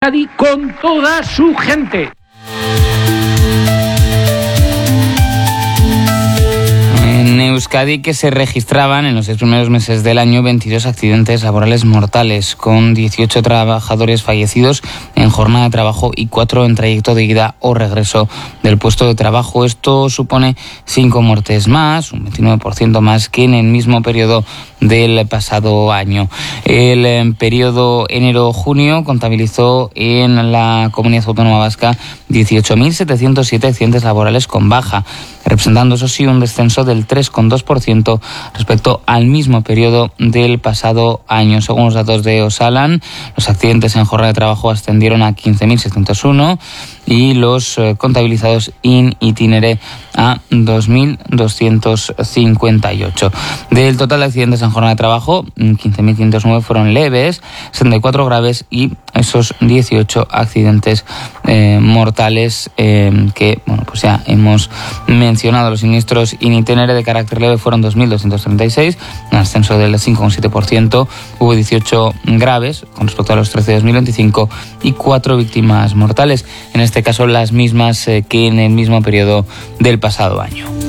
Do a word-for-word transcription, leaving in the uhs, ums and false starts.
Euskadi con toda su gente. En Euskadi, que se registraban en los seis primeros meses del año veintidós accidentes laborales mortales, con dieciocho trabajadores fallecidos en jornada de trabajo y cuatro en trayecto de ida o regreso del puesto de trabajo. Esto supone cinco muertes más, un veintinueve por ciento más que en el mismo periodo del pasado año. El eh, periodo enero-junio contabilizó en la Comunidad Autónoma Vasca dieciocho mil setecientos siete accidentes laborales con baja, representando, eso sí, un descenso del tres coma dos por ciento respecto al mismo periodo del pasado año. Según los datos de Osalan, los accidentes en jornada de trabajo ascendieron a quince mil seiscientos uno y los eh, contabilizados in itinere a dos mil doscientos cincuenta y ocho. Del total de accidentes en jornada de trabajo, quince mil quinientos nueve fueron leves, setenta y cuatro graves y esos dieciocho accidentes eh, mortales eh, que, bueno, pues ya hemos mencionado. Los siniestros in itinere de carácter leve fueron dos mil doscientos treinta y seis, un ascenso del cinco coma siete por ciento. Hubo dieciocho graves con respecto a los trece de dos mil veinticinco y cuatro víctimas mortales, en este caso las mismas eh, que en el mismo periodo del pasado año.